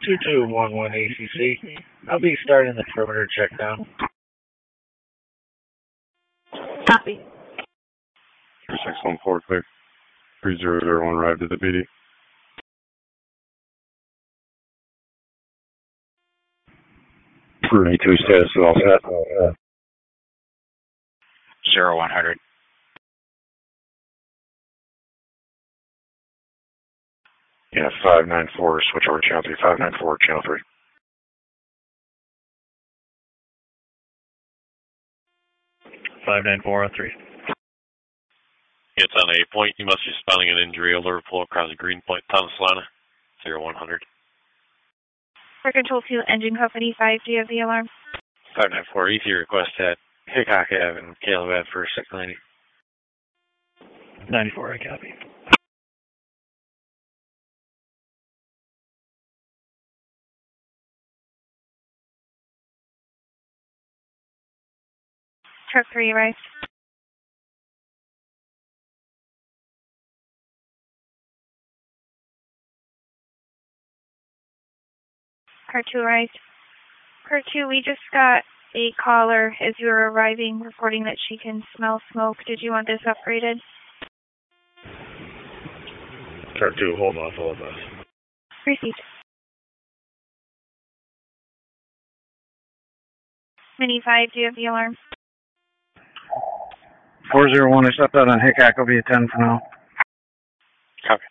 2211 ACC. I'll be starting the perimeter check down. Copy. 3614 clear. 3001 arrived at the PD. Rooney 2 status is all set. 0100. Yeah, 594, switch over channel 3, 594, channel 3. It's on a point. You must be spelling an injury alert flow across the green point, Thomas Solana, 0100. For Control 2, Engine Company 5, do you have the alarm? 594, ET request at Hickok Ave and Caleb Ave for 690. 94, I copy. Truck 3 arrived. Car 2 arrived. Car 2, we just got a caller as you were arriving reporting that she can smell smoke. Did you want this upgraded? Car 2, hold off. Received. Mini 5, do you have the alarm? 401, I stepped out on Hickok. I'll be at 10 for now. Copy.